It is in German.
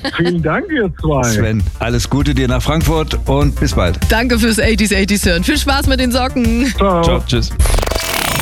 Vielen Dank, ihr zwei. Sven, alles Gute dir nach Frankfurt und bis bald. Danke fürs 80s hören. Viel Spaß mit den Socken. Ciao. Ciao, tschüss.